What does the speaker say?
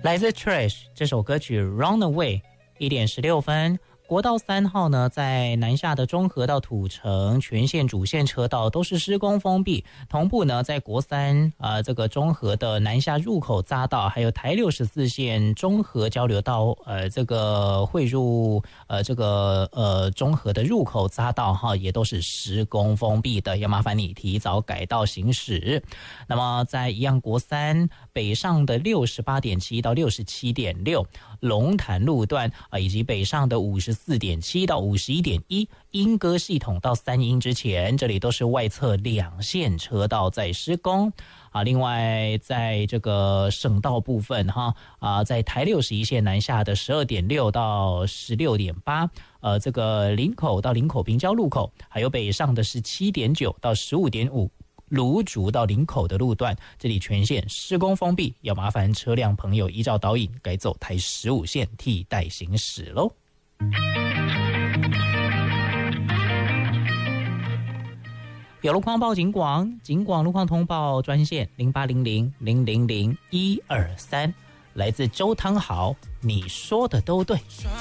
来自 Trash 这首歌曲 Runaway 1点16分。国道3号呢，在南下的中和到土城全线主线车道都是施工封闭，同步呢，在国3这个中和的南下入口匝道，还有台64线中和交流道这个汇入这个中和的入口匝道哈，也都是施工封闭的，要麻烦你提早改道行驶。那么在一样国3北上的68.7到67.6龙潭路段以及北上的54.7到51.1莺歌系统到三莺之前，这里都是外侧两线车道在施工另外在这个省道部分在台61线南下的12.6到16.8这个林口到林口平交路口，还有北上的17.9到15.5芦竹到林口的路段，这里全线施工封闭，要麻烦车辆朋友依照导引改走台15线替代行驶咯。有路况报警广路况通报专线0800000123，来自周汤豪，你说的都对。